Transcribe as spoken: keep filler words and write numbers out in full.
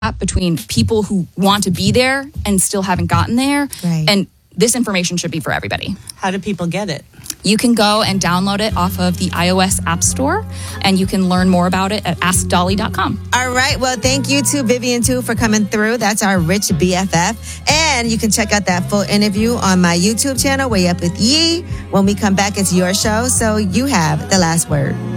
between people who want to be there and still haven't gotten there. Right. And this information should be for everybody. How do people get it? You can go and download it off of the iOS App Store, and you can learn more about it at ask dolly dot com. All right. Well, thank you to Vivian, too, for coming through. That's our rich B F F. And you can check out that full interview on my YouTube channel, Way Up With Yee. When we come back, it's your show, so you have the last word.